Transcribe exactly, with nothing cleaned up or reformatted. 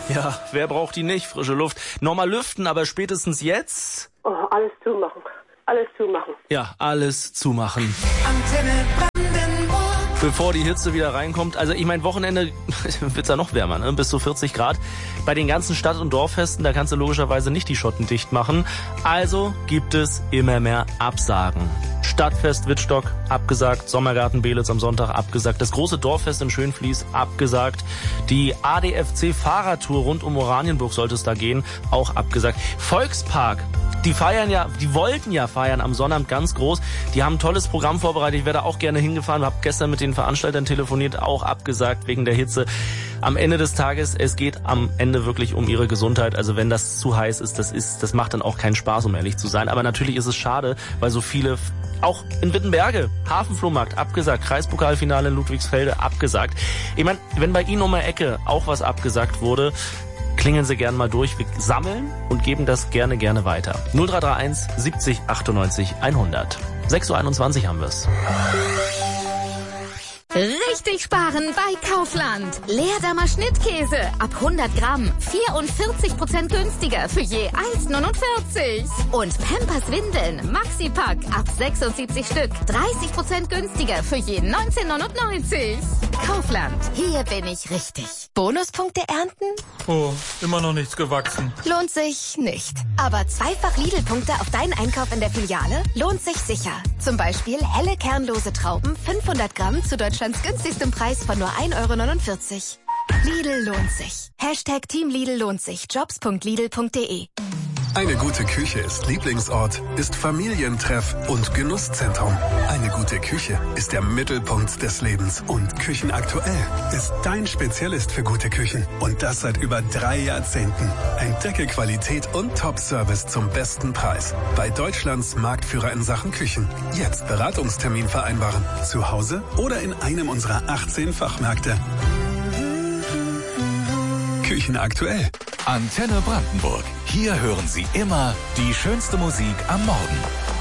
Ja, wer braucht die nicht? Frische Luft. Nochmal lüften, aber spätestens jetzt... Oh, alles zumachen. Alles zumachen. Ja, alles zumachen. Antenne Brandenburg. Bevor die Hitze wieder reinkommt. Also ich meine, Wochenende wird's ja noch wärmer, ne? Bis zu vierzig Grad. Bei den ganzen Stadt- und Dorffesten, da kannst du logischerweise nicht die Schotten dicht machen. Also gibt es immer mehr Absagen. Stadtfest Wittstock abgesagt, Sommergarten Beelitz am Sonntag abgesagt, das große Dorffest in Schönfließ abgesagt, die A D F C Fahrradtour rund um Oranienburg sollte es da gehen, auch abgesagt. Volkspark, die feiern ja, die wollten ja feiern am Sonnabend ganz groß, die haben ein tolles Programm vorbereitet, ich wäre da auch gerne hingefahren, habe gestern mit den Veranstaltern telefoniert, auch abgesagt wegen der Hitze. Am Ende des Tages, es geht am Ende wirklich um ihre Gesundheit, also wenn das zu heiß ist, das ist, das macht dann auch keinen Spaß, um ehrlich zu sein, aber natürlich ist es schade, weil so viele, auch in Wittenberge, Hafenflohmarkt abgesagt, Kreispokalfinale in Ludwigsfelde abgesagt. Ich meine, wenn bei Ihnen um die Ecke auch was abgesagt wurde, klingeln Sie gerne mal durch. Wir sammeln und geben das gerne, gerne weiter. null drei drei eins siebzig achtundneunzig hundert. sechs Uhr einundzwanzig haben wir's. Richtig sparen bei Kaufland. Leerdammer Schnittkäse ab hundert Gramm. vierundvierzig Prozent günstiger für je eins neunundvierzig. Und Pampers Windeln Maxi-Pack ab sechsundsiebzig Stück. dreißig Prozent günstiger für je neunzehn neunundneunzig. Kaufland. Hier bin ich richtig. Bonuspunkte ernten? Oh, immer noch nichts gewachsen. Lohnt sich nicht. Aber zweifach Lidl-Punkte auf deinen Einkauf in der Filiale lohnt sich sicher. Zum Beispiel helle kernlose Trauben fünfhundert Gramm zu Deutschlands günstigstem Preis von nur ein Euro neunundvierzig. Lidl lohnt sich. Hashtag Team Lidl lohnt sich. Jobs punkt lidl punkt de. Eine gute Küche ist Lieblingsort, ist Familientreff und Genusszentrum. Eine gute Küche ist der Mittelpunkt des Lebens. Und Küchenaktuell ist dein Spezialist für gute Küchen. Und das seit über drei Jahrzehnten. Entdecke Qualität und Top-Service zum besten Preis. Bei Deutschlands Marktführer in Sachen Küchen. Jetzt Beratungstermin vereinbaren. Zu Hause oder in einem unserer achtzehn Fachmärkte. Küchenaktuell. Antenne Brandenburg. Hier hören Sie immer die schönste Musik am Morgen.